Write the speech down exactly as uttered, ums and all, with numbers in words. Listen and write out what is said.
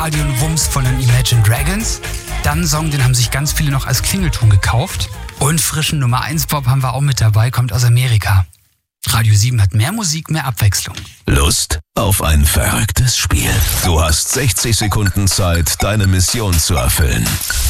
Stadion Wumms von den Imagine Dragons. Dann einen Song, den haben sich ganz viele noch als Klingelton gekauft. Und frischen Nummer eins Pop haben wir auch mit dabei, kommt aus Amerika. Radio sieben hat mehr Musik, mehr Abwechslung. Lust auf ein verrücktes Spiel? Du hast sechzig Sekunden Zeit, deine Mission zu erfüllen.